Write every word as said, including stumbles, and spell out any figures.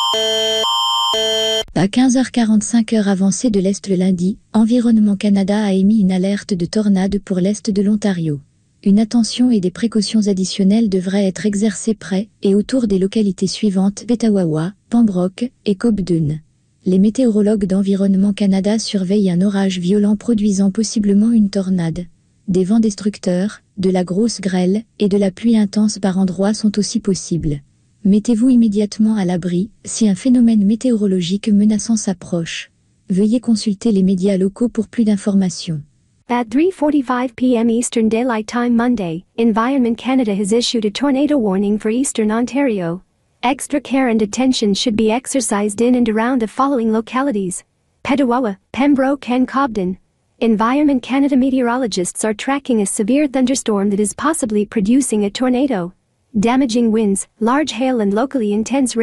À quinze heures quarante-cinq heure avancée de l'Est le lundi, Environnement Canada a émis une alerte de tornade pour l'Est de l'Ontario. Une attention et des précautions additionnelles devraient être exercées près et autour des localités suivantes Petawawa, Pembroke et Cobden. Les météorologues d'Environnement Canada surveillent un orage violent produisant possiblement une tornade. Des vents destructeurs, de la grosse grêle et de la pluie intense par endroits sont aussi possibles. Mettez-vous immédiatement à l'abri si un phénomène météorologique menaçant s'approche. Veuillez consulter les médias locaux pour plus d'informations. At three forty-five p m Eastern Daylight Time Monday, Environment Canada has issued a tornado warning for Eastern Ontario. Extra care and attention should be exercised in and around the following localities: Petawawa, Pembroke and Cobden. Environment Canada meteorologists are tracking a severe thunderstorm that is possibly producing a tornado. Damaging winds, large hail and locally intense rain